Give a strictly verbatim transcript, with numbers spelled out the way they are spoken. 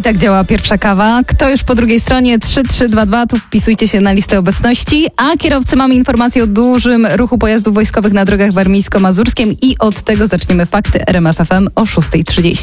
tak działa pierwsza kawa. Kto już po drugiej stronie? trzy trzy dwa dwa, tu wpisujcie się na listę obecności. A kierowcy, mamy informację o dużym ruchu pojazdów wojskowych na drogach warmińsko-mazurskim i od tego zaczniemy fakty R M F F M o szósta trzydzieści.